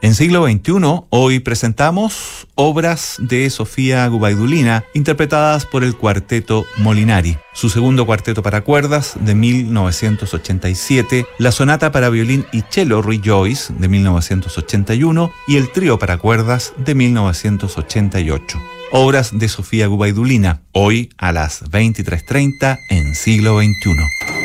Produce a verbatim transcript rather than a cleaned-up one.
En siglo veintiuno, hoy presentamos obras de Sofía Gubaidulina, interpretadas por el Cuarteto Molinari. Su segundo cuarteto para cuerdas, de mil novecientos ochenta y siete, la sonata para violín y cello Rejoice, de mil novecientos ochenta y uno, y el trío para cuerdas, de mil novecientos ochenta y ocho. Obras de Sofía Gubaidulina, hoy a las veintitrés treinta en siglo veintiuno.